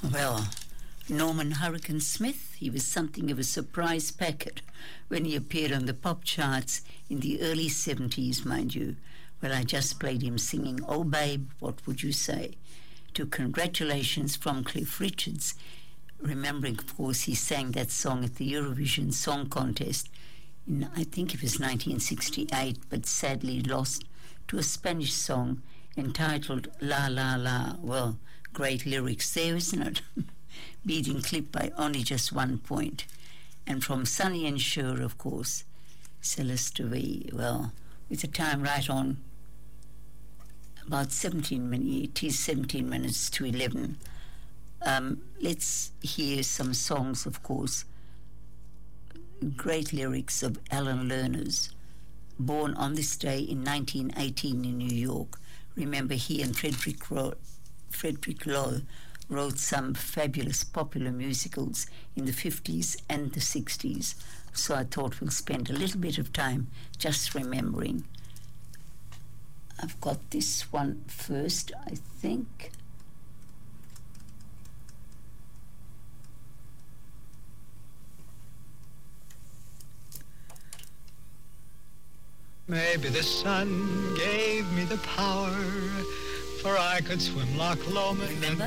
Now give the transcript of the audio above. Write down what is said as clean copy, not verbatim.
Well, Norman Hurricane Smith, he was something of a surprise packet when he appeared on the pop charts in the early 70s, mind you. Well, I just played him singing "Oh Babe, What Would You Say?" to Congratulations from Cliff Richards, remembering, of course, he sang that song at the Eurovision Song Contest in, I think it was 1968, but sadly lost to a Spanish song entitled La La La. Well, great lyrics there, isn't it? Beating Clip by only just 1 point. And from Sonny and Cher, of course, Celeste V. Well, with the time right on about 17 minutes, it is 17 minutes to 11. Let's hear some songs, of course. Great lyrics of Alan Lerner's, born on this day in 1918 in New York. Remember, he and Frederick Lowe wrote some fabulous popular musicals in the 50s and the 60s. So I thought we'll spend a little bit of time just remembering. I've got this one first, I think. Maybe the sun gave me the power, for I could swim Loch Lomond. Remember?